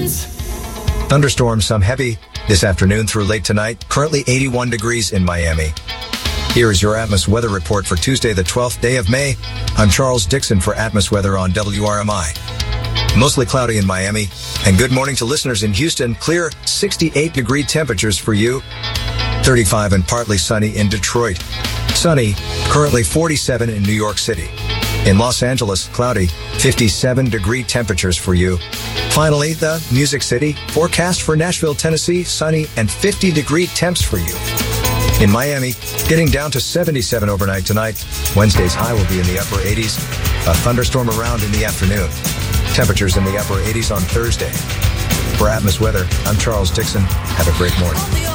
Trends. Thunderstorms, some heavy this afternoon through late tonight. Currently 81 degrees in Miami. Here is your Atmos weather report for Tuesday, the 12th day of May. I'm Charles Dixon for Atmos Weather on WRMI. Mostly cloudy in Miami. And good morning to listeners in Houston. Clear 68-degree temperatures for you. 35 and partly sunny in Detroit. Sunny, currently 47 in New York City. In Los Angeles, cloudy, 57-degree temperatures for you. Finally, the Music City, forecast for Nashville, Tennessee, sunny and 50-degree temps for you. In Miami, getting down to 77 overnight tonight. Wednesday's high will be in the upper 80s. A thunderstorm around in the afternoon. Temperatures in the upper 80s on Thursday. For Atmos Weather, I'm Charles Dixon. Have a great morning.